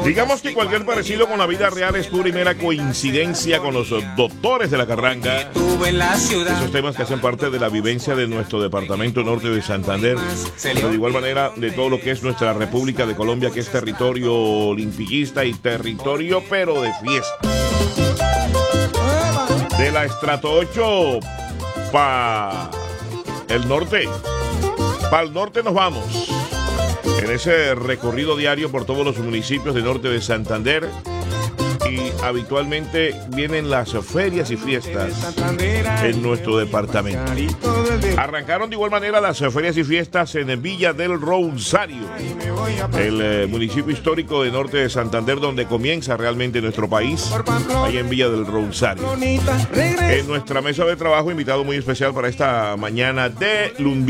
Digamos que cualquier parecido con la vida real es pura y mera coincidencia con los doctores de la carranga. Esos temas que hacen parte de la vivencia de nuestro departamento norte de Santander, pero de igual manera de todo lo que es nuestra República de Colombia, que es territorio olimpiquista y territorio pero de fiesta. De la estrato 8 para el norte. Para el norte nos vamos. En ese recorrido diario por todos los municipios del norte de Santander, y habitualmente vienen las ferias y fiestas en nuestro departamento. Arrancaron de igual manera las ferias y fiestas en Villa del Rosario, el municipio histórico del norte de Santander, donde comienza realmente nuestro país, ahí en Villa del Rosario. En nuestra mesa de trabajo, invitado muy especial para esta mañana de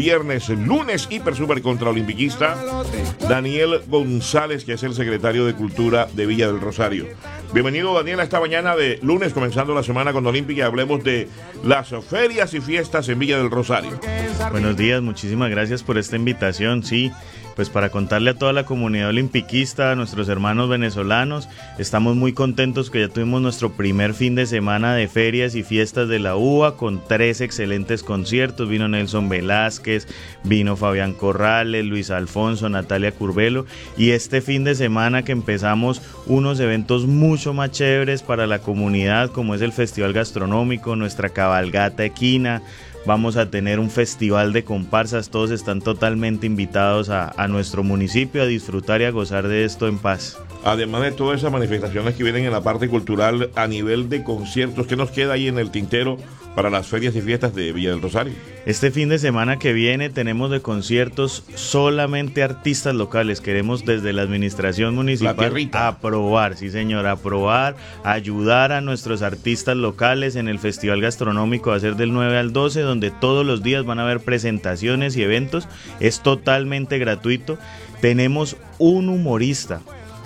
lunes hiper super contraolimpiquista, Daniel González, que es el secretario de Cultura de Villa del Rosario. Bienvenido, Daniel, a esta mañana de lunes, comenzando la semana con Olímpica, y hablemos de las ferias y fiestas en Villa del Rosario. Buenos días, muchísimas gracias por esta invitación. Sí, pues para contarle a toda la comunidad olimpiquista, a nuestros hermanos venezolanos, estamos muy contentos que ya tuvimos nuestro primer fin de semana de ferias y fiestas de la UBA con 3 excelentes conciertos. Vino Nelson Velázquez, vino Fabián Corrales, Luis Alfonso, Natalia Curbelo, y este fin de semana que empezamos unos eventos mucho más chéveres para la comunidad, como es el Festival Gastronómico, nuestra cabalgata equina. Vamos a tener un festival de comparsas, todos están totalmente invitados a nuestro municipio a disfrutar y a gozar de esto en paz. Además de todas esas manifestaciones que vienen en la parte cultural a nivel de conciertos, ¿qué nos queda ahí en el tintero para las ferias y fiestas de Villa del Rosario? Este fin de semana que viene tenemos de conciertos solamente artistas locales. Queremos desde la administración municipal aprobar, sí señor, aprobar, ayudar a nuestros artistas locales en el Festival Gastronómico. Va a ser del 9 al 12, donde todos los días van a haber presentaciones y eventos. Es totalmente gratuito. Tenemos un humorista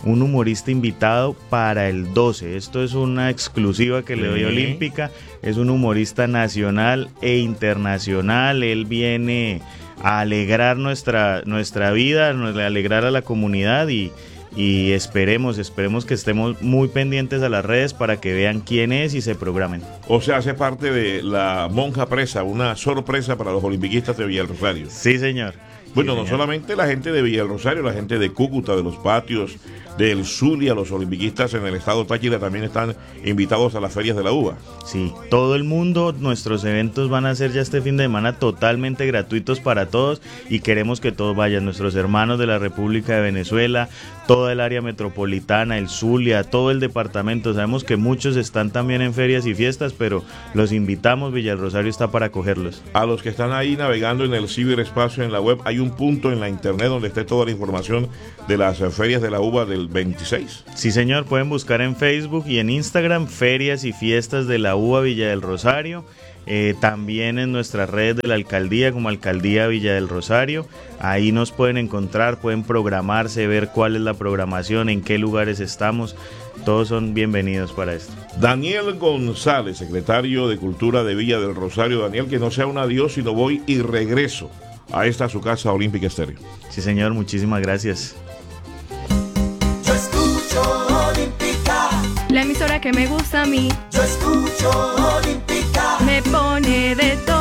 invitado para el 12. Esto es una exclusiva que le doy a Olímpica. Es un humorista nacional e internacional. Él viene a alegrar nuestra vida, a alegrar a la comunidad, y esperemos que estemos muy pendientes a las redes para que vean quién es y se programen. O sea, hace parte de la monja presa, una sorpresa para los olimpiquistas de Villa del Rosario. Sí, señor. Bueno, sí, no solamente la gente de Villa del Rosario, la gente de Cúcuta, de los patios, del Zulia, los olimpiquistas en el estado Táchira también están invitados a las ferias de la UBA. Sí, todo el mundo, nuestros eventos van a ser ya este fin de semana totalmente gratuitos para todos, y queremos que todos vayan, nuestros hermanos de la República de Venezuela, toda el área metropolitana, el Zulia, todo el departamento. Sabemos que muchos están también en ferias y fiestas, pero los invitamos, Villa del Rosario está para acogerlos. A los que están ahí navegando en el ciberespacio, en la web, hay un punto en la internet donde esté toda la información de las ferias de la UBA del 26. Sí, señor, pueden buscar en Facebook y en Instagram Ferias y Fiestas de la UBA Villa del Rosario. También en nuestras redes de la alcaldía, como Alcaldía Villa del Rosario. Ahí nos pueden encontrar, pueden programarse, ver cuál es la programación, en qué lugares estamos. Todos son bienvenidos para esto. Daniel González, secretario de Cultura de Villa del Rosario. Daniel, que no sea un adiós, sino voy y regreso a esta su casa, Olímpica Estéreo. Sí, señor, muchísimas gracias. Yo escucho Olímpica, la emisora que me gusta a mí. yo escucho Olímpica, Me pone de todo.